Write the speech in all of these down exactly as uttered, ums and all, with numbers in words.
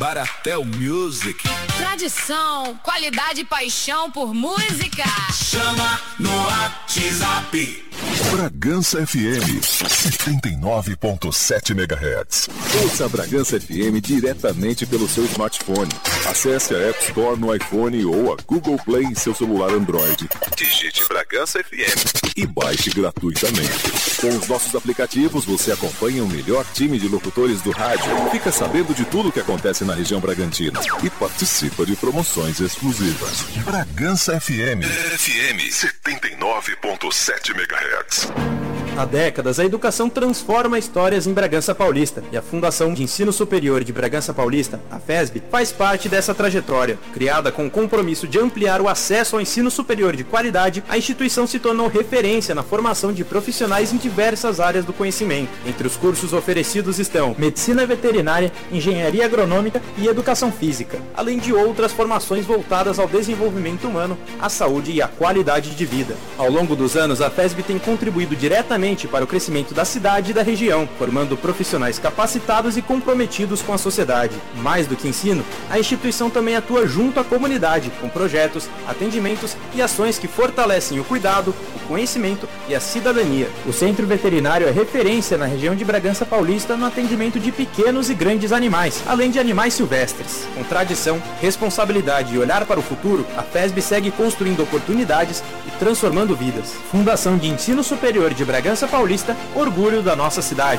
Baratel Music. Tradição, qualidade e paixão por música. Chama no WhatsApp. Bragança F M, setenta e nove ponto sete megahertz. Ouça a Bragança F M diretamente pelo seu smartphone. Acesse a App Store no iPhone ou a Google Play em seu celular Android. Digite Bragança F M e baixe gratuitamente. Com os nossos aplicativos, você acompanha o melhor time de locutores do rádio, fica sabendo de tudo o que acontece na região Bragantina e participa de promoções exclusivas. Bragança F M, F M setenta e nove ponto sete megahertz. Há décadas, a educação transforma histórias em Bragança Paulista e a Fundação de Ensino Superior de Bragança Paulista, a FESB, faz parte dessa trajetória. Criada com o compromisso de ampliar o acesso ao ensino superior de qualidade, a instituição se tornou referência na formação de profissionais em diversas áreas do conhecimento. Entre os cursos oferecidos estão Medicina Veterinária, Engenharia Agronômica e Educação Física, além de outras formações voltadas ao desenvolvimento humano, à saúde e à qualidade de vida. Ao longo dos anos, a FESB tem contribuído diretamente para o crescimento da cidade e da região, formando profissionais capacitados e comprometidos com a sociedade. Mais do que ensino, a instituição também atua junto à comunidade, com projetos, atendimentos e ações que fortalecem o cuidado, o conhecimento e a cidadania. O Centro Veterinário é referência na região de Bragança Paulista no atendimento de pequenos e grandes animais, além de animais silvestres. Com tradição, responsabilidade e olhar para o futuro, a FESB segue construindo oportunidades e transformando vidas. Fundação de Ensino Superior de Bragança Paulista, orgulho da nossa cidade.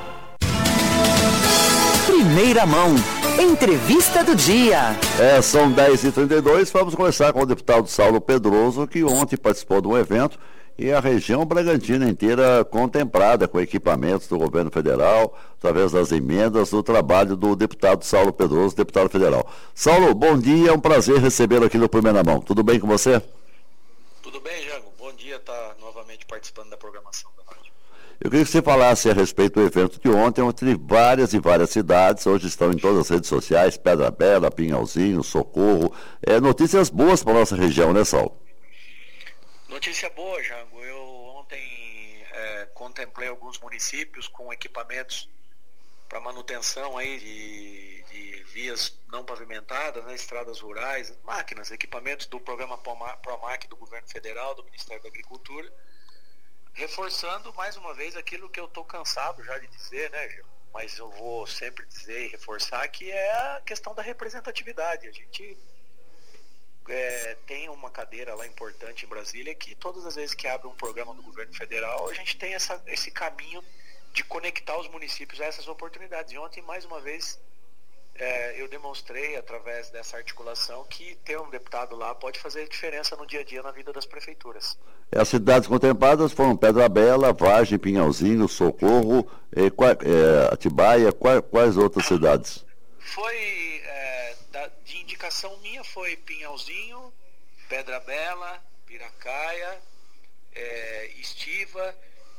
Primeira mão, entrevista do dia. É, são dez e trinta e dois, vamos começar com o deputado Saulo Pedroso, que ontem participou de um evento e a região Bragantina inteira contemplada com equipamentos do governo federal, através das emendas do trabalho do deputado Saulo Pedroso, deputado federal. Saulo, bom dia, é um prazer recebê-lo aqui no Primeira Mão. Tudo bem com você? Tudo bem, Jango. Bom dia, tá novamente participando da programação da rádio. Eu queria que você falasse a respeito do evento de ontem, entre várias e várias cidades, hoje estão em todas as redes sociais, Pedra Bela, Pinhalzinho, Socorro, é, notícias boas para a nossa região, né, Saulo? Notícia boa, Jango. Eu ontem é, contemplei alguns municípios com equipamentos para manutenção aí de, de vias não pavimentadas, né, estradas rurais, máquinas, equipamentos do programa PROMAC do governo federal, do Ministério da Agricultura, reforçando mais uma vez aquilo que eu estou cansado já de dizer, né, Gil? Mas eu vou sempre dizer e reforçar que é a questão da representatividade. A gente é, tem uma cadeira lá importante em Brasília que todas as vezes que abre um programa do governo federal, a gente tem essa, esse caminho de conectar os municípios a essas oportunidades. E ontem, mais uma vez, é, eu demonstrei, através dessa articulação, que ter um deputado lá pode fazer diferença no dia a dia na vida das prefeituras. As cidades contempladas foram Pedra Bela, Vargem, Pinhalzinho, Socorro, eh, eh, Atibaia, quais, quais outras cidades? Foi, é, da, de indicação minha, foi Pinhalzinho, Pedra Bela, Piracaia, é, Estiva,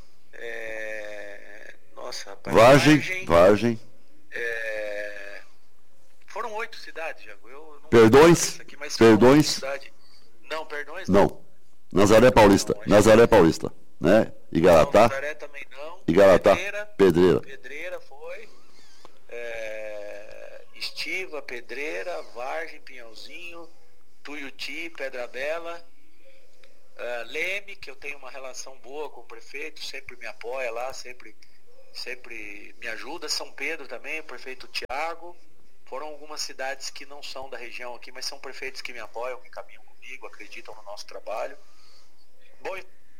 é, nossa, rapaz, Vargem, Vargem, Vargem. É, foram oito cidades, Diego. Eu não Perdões? Aqui, mas Perdões? não, Perdões não. não. Nazaré Paulista, não, Nazaré Paulista, né? Igaratá. Não, Nazaré também não. Igaratá, Pedreira. Pedreira. Pedreira foi. É, Estiva, Pedreira, Vargem, Pinhalzinho, Tuiuti, Pedra Bela, uh, Leme, que eu tenho uma relação boa com o prefeito, sempre me apoia lá, sempre, sempre me ajuda. São Pedro também, o prefeito Tiago. Foram algumas cidades que não são da região aqui, mas são prefeitos que me apoiam, que caminham comigo, acreditam no nosso trabalho. Bom,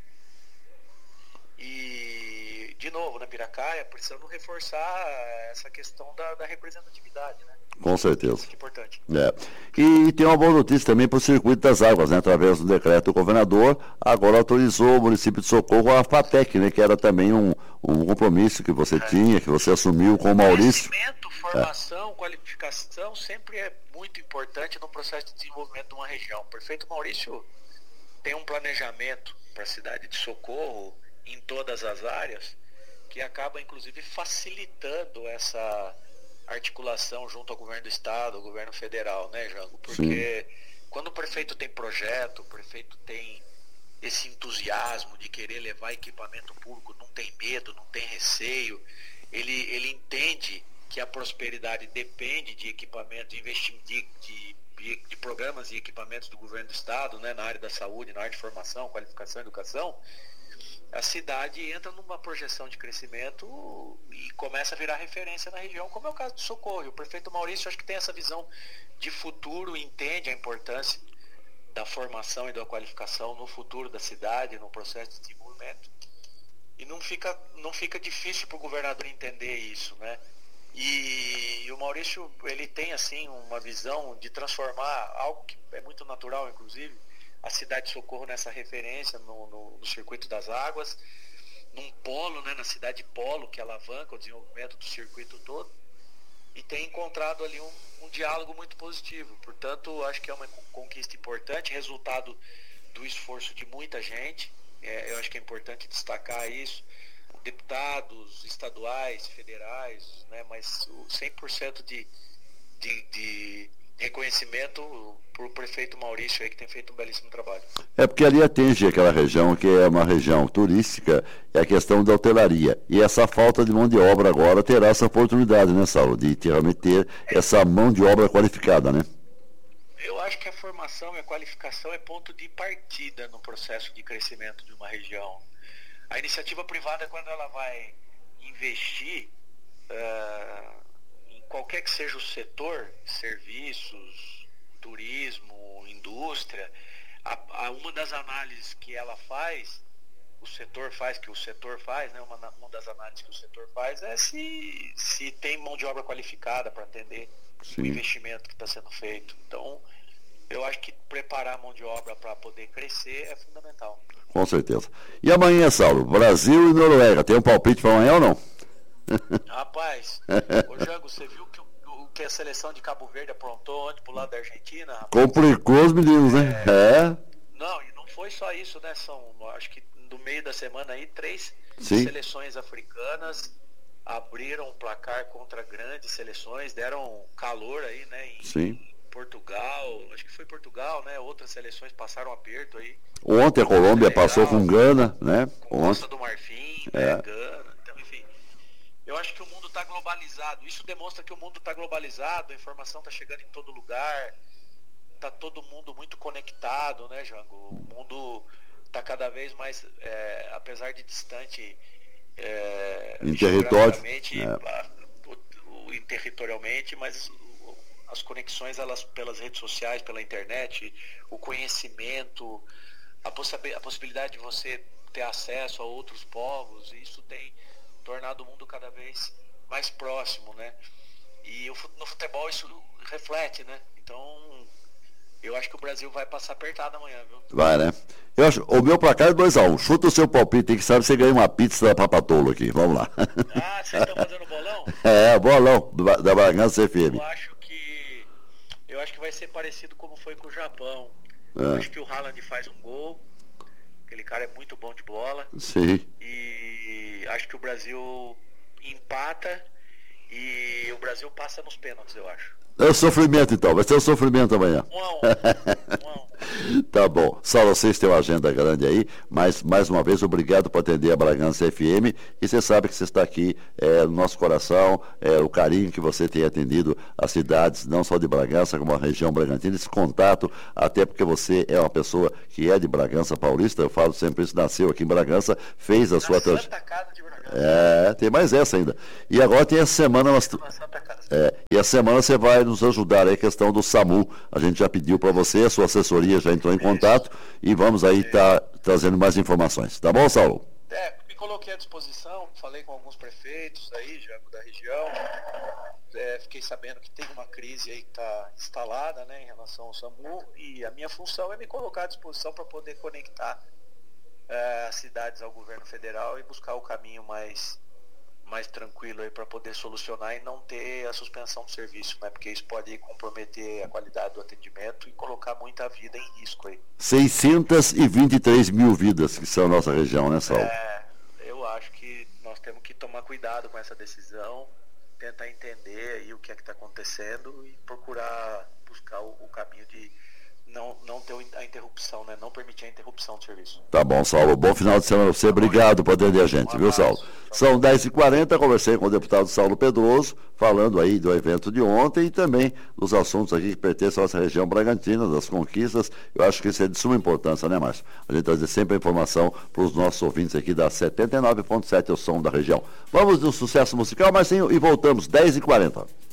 e de novo, na Piracaia, precisamos reforçar essa questão da, da representatividade, né? Com certeza. Isso que é importante. É. E tem uma boa notícia também para o Circuito das Águas, né? Através do decreto do governador, agora autorizou o município de Socorro a FATEC, né? Que era também um, um compromisso que você é. tinha, que você assumiu com o Maurício. Conhecimento, formação, é. qualificação sempre é muito importante no processo de desenvolvimento de uma região. O prefeito Maurício tem um planejamento para a cidade de Socorro em todas as áreas que acaba inclusive facilitando essa articulação junto ao governo do estado, ao governo federal, né, Jango? Porque Sim. quando o prefeito tem projeto, o prefeito tem esse entusiasmo de querer levar equipamento público, não tem medo, não tem receio, ele, ele entende que a prosperidade depende de equipamento, de, investi- de, de, de programas e equipamentos do governo do estado, né, na área da saúde, na área de formação, qualificação e educação, a cidade entra numa projeção de crescimento e começa a virar referência na região, como é o caso do Socorro. O prefeito Maurício acho que tem essa visão de futuro, entende a importância da formação e da qualificação no futuro da cidade, no processo de desenvolvimento. E não fica, não fica difícil para o governador entender isso, né? E, e o Maurício, ele tem assim uma visão de transformar algo que é muito natural, inclusive, a cidade de Socorro nessa referência no, no, no circuito das águas, num polo, né, na cidade polo, que alavanca o desenvolvimento do circuito todo, e tem encontrado ali um, um diálogo muito positivo. Portanto, acho que é uma conquista importante, resultado do esforço de muita gente. É, eu acho que é importante destacar isso, deputados estaduais, federais, né, mas o cem por cento de, de, de reconhecimento para o prefeito Maurício aí, que tem feito um belíssimo trabalho. É porque ali atinge aquela região que é uma região turística, é a questão da hotelaria. E essa falta de mão de obra agora terá essa oportunidade, né, Saulo, de realmente ter essa mão de obra qualificada, né? Eu acho que a formação e a qualificação é ponto de partida no processo de crescimento de uma região. A iniciativa privada, quando ela vai investir uh, em qualquer que seja o setor, serviços, turismo, indústria, a, a, uma das análises que ela faz, o setor faz, que o setor faz, né, uma, uma das análises que o setor faz é se, se tem mão de obra qualificada para atender Sim. o investimento que está sendo feito. Então, eu acho que preparar a mão de obra para poder crescer é fundamental. Com certeza. E amanhã, Saulo, Brasil e Noruega, tem um palpite para amanhã ou não? Rapaz, ô Jango, você viu que o, o que a seleção de Cabo Verde aprontou ontem pro lado da Argentina? Rapaz? Complicou os meninos, né? É. é. Não, e não foi só isso, né? São, acho que no meio da semana aí, três Sim. seleções africanas abriram o placar contra grandes seleções, deram calor aí, né? Em, Sim. Portugal, acho que foi Portugal, né? Outras seleções passaram aperto aí. Ontem a Colômbia Legal, passou com Gana, né? Com Costa do Marfim, é. né? Gana. Então, enfim, eu acho que o mundo está globalizado. Isso demonstra que o mundo está globalizado, a informação está chegando em todo lugar, está todo mundo muito conectado, né, Jango? O mundo está cada vez mais, é, apesar de distante, é, em território, é. o, o, em territorialmente, mas as conexões, elas pelas redes sociais, pela internet, o conhecimento, a, possi- a possibilidade de você ter acesso a outros povos, isso tem tornado o mundo cada vez mais próximo, né? E o, no futebol isso reflete, né? Então, eu acho que o Brasil vai passar apertado amanhã, viu? Vai, né? Eu acho, o meu placar é dois a um. Chuta o seu palpite, tem que saber se você ganha uma pizza da Papatolo aqui. Vamos lá. Ah, vocês estão fazendo bolão? É, bolão do, da Bragança F M. Eu acho que eu acho que vai ser parecido como foi com o Japão. É. Eu acho que o Haaland faz um gol. Aquele cara é muito bom de bola. Sim. E acho que o Brasil empata e o Brasil passa nos pênaltis, eu acho. É o sofrimento então, vai ser o sofrimento amanhã. Um a um. Um a um. Tá bom. Saulo, vocês têm uma agenda grande aí, mas mais uma vez, obrigado por atender a Bragança F M. E você sabe que você está aqui é, no nosso coração, é, o carinho que você tem atendido as cidades, não só de Bragança, como a região Bragantina, esse contato, até porque você é uma pessoa que é de Bragança Paulista, eu falo sempre isso, nasceu aqui em Bragança, fez a Na sua Santa Casa de Bragança. É, tem mais essa ainda. E agora tem essa semana. Nós... É, e a semana você vai nos ajudar aí a questão do SAMU. A gente já pediu para você, a sua assessoria já entrou em contato e vamos aí estar tá trazendo mais informações. Tá bom, Saulo? É, me coloquei à disposição, falei com alguns prefeitos aí, já da região. É, fiquei sabendo que tem uma crise aí que está instalada, né, em relação ao SAMU, e a minha função é me colocar à disposição para poder conectar as cidades ao governo federal e buscar o caminho mais, mais tranquilo aí para poder solucionar e não ter a suspensão do serviço, né? Porque isso pode comprometer a qualidade do atendimento e colocar muita vida em risco aí. seiscentas e vinte e três mil vidas que são a nossa região, né, Saulo? É, eu acho que nós temos que tomar cuidado com essa decisão, tentar entender aí o que é que está acontecendo e procurar buscar o, o caminho de não, não ter a interrupção, né? Não permitir a interrupção do serviço. Tá bom, Saulo. Bom final de semana pra você. Obrigado por atender a gente, viu, Saulo? São dez e quarenta, conversei com o deputado Saulo Pedroso, falando aí do evento de ontem e também dos assuntos aqui que pertencem à nossa região Bragantina, das conquistas. Eu acho que isso é de suma importância, né, Márcio? A gente trazer sempre a informação para os nossos ouvintes aqui da setenta e nove ponto sete, o som da região. Vamos no sucesso musical, Marcinho, e voltamos, dez e quarenta.